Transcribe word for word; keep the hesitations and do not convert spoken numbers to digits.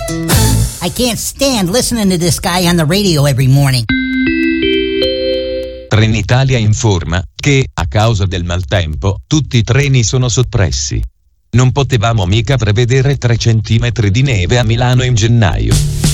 I can't stand listening to this guy on the radio every morning. Trenitalia informa che, a causa del maltempo, tutti i treni sono soppressi. Non potevamo mica prevedere tre centimetri di neve a Milano in gennaio.